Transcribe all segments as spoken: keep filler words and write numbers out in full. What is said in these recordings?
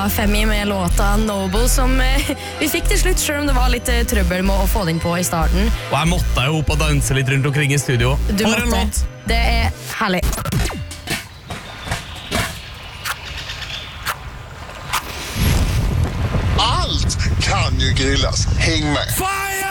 var Femi med låta Noble, som eh, vi fikk til slutt, selv om det var litt eh, trøbbel med å få den på i starten. Og jeg måtte jo opp og danse litt rundt omkring i studio. Du For en måtte. låt! Det er herlig. Allt kan ju grillas. Häng med. Fire!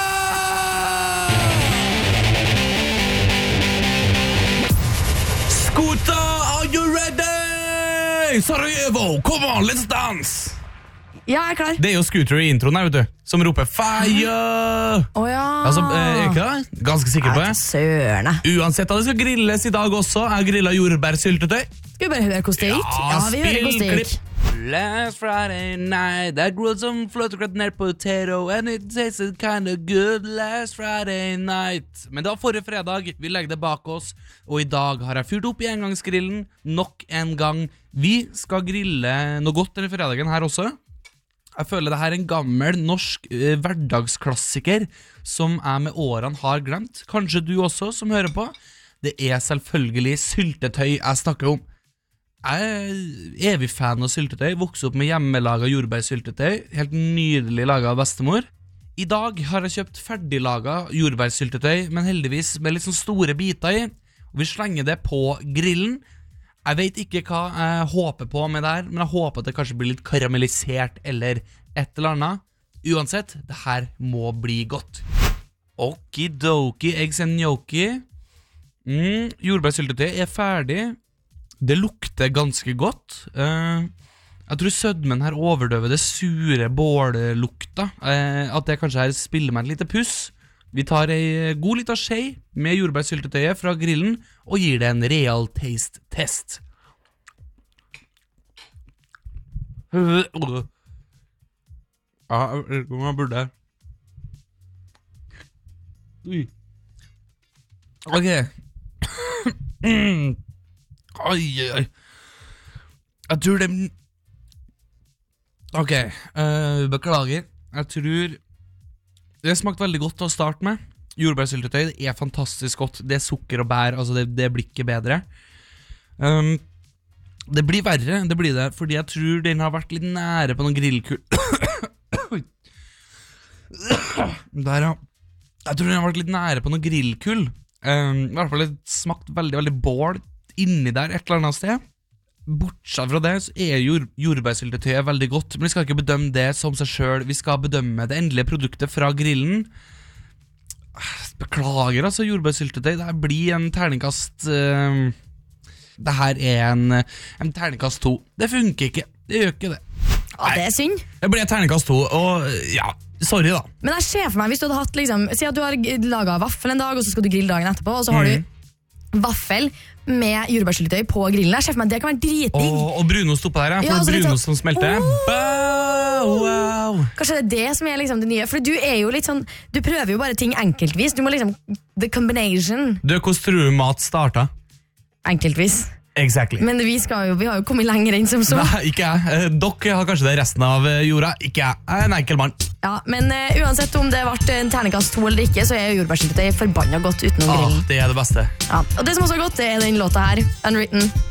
Scooter, are you ready? Sarajevo, come on, let's dance! Ja, jeg er klar. Det er jo Scooter i introen her, vet du, som roper fire! Åja. Altså, eh, er ikke det? Ganske sikker på det. Søren. Uansett at det skal grilles i dag også. Jeg grillet jordbærsyltetøy. Skal vi bare høre hvordan det gikk? Ja, vi hører hvordan det gikk. Last Friday night I grilled some fluttergratinert potato and it tasted kind of good last Friday night. Men det var forrige fredag, vi legger det bak oss, og i dag har jeg fyrt opp i engangsgrillen nok en gang. Vi skal grille noe godt denne fredagen her også. Jeg føler det her er en gammel norsk eh, hverdagsklassiker som jeg med årene har glemt. Kanskje du også som hører på. Det er selvfølgelig syltetøy jeg snakker om. Jeg er evig fan av syltetøy. Vokste opp med hjemmelaget jordbærsyltetøy. Helt nydelig laget av bestemor. I dag har jeg kjøpt ferdiglaget jordbærsyltetøy, men heldigvis med litt sånn store biter i. Og vi slenger det på grillen. Jeg vet ikke hva jeg håper på med det her, men jeg håper at det kanskje blir litt karamellisert eller et eller annet. Uansett, det her må bli godt. Okidoki, eggs and gnocchi. Mm, jordbærsyltetøy er ferdig. Det lukter ganske godt. Uh, jeg tror sødmen her overdøver det sure bållukta. Uh, at det kanskje her spiller meg et lite puss. Vi tar en god liten skje med jordbærsyltetøyet fra grillen og gir det en real taste test. Ja, jeg vet ikke om jeg burde. Ui. Ok. Oi, oi. Jeg tror det... Ok, uh, beklager. Jeg tror... Det smakte veldig godt å starte med. Jordbærsyltetøy er fantastisk godt. Det er sukker og bær, altså det, det blir ikke bedre. Um, det blir verre, det blir det, fordi jeg tror den har vært litt nære på noen grillkull. Der, ja. Jeg tror den har vært litt nære på noen grillkull. Um, I hvert fall det smakte veldig, veldig bål inni der et eller annet sted. Bortsett fra det så er jord, jordbærsyltetøyet veldig godt, men vi skal ikke bedømme det som seg selv. Vi skal bedømme det endelige produktet fra grillen. Beklager altså, jordbærsyltetøy. Det her blir en terningkast uh, Det her er en, en terningkast to. Det funker ikke, det gjør ikke det. Ja, det er synd. Det blir terningkast to, og ja, sorry da. Men jeg ser for meg, hvis du hadde hatt liksom, si at du har laget vaffel en dag, og så skal du grille dagen etterpå, og så har Mm. du vaffel med jordbærsyltetøy på grillen. Jeg ser for meg, det kan være dritdigg. Og, og brunost oppå der, ja, for Ja, altså litt brunost sånn- som smelter. Åh! Bow, wow. Kanskje det er det som er liksom det nye. For du er jo litt sånn, du prøver jo bare ting enkeltvis. Du må liksom, the combination. Du, hvordan tror du mat startet? Enkeltvis. Exactly. Men vi, skal jo, vi har jo kommet lenger inn som så. Nei, ikke jeg. Eh, Dere har kanskje det resten av eh, jorda. Ikke jeg. Jeg er en enkel mann. Ja, men uh, uansett om det ble en terningkast to eller ikke, så er jordbærsyltetøy forbannet godt utenom Ah, grillen. det er det beste. Ja. Og det som også er godt, det er den låta her, Unwritten.